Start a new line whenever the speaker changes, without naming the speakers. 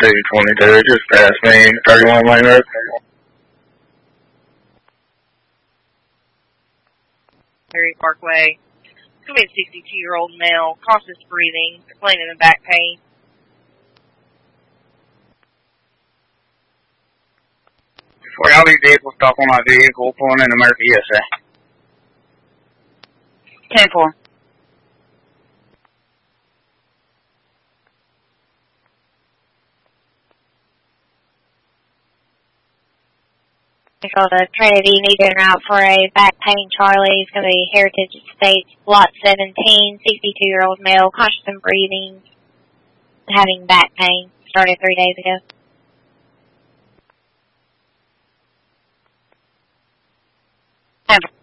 222, just past me, 31 Lane Road.
Perry Parkway. It's going to be a 62-year-old male, conscious breathing, complaining of back pain.
For all these vehicles, stop on my vehicle, pulling into Murphy, USA.
10-4.
Control to Trinity, need to route for a back pain Charlie. It's going to be Heritage Estates, Lot 17, 62-year-old male, conscious and breathing, having back pain, started 3 days ago.
10-4.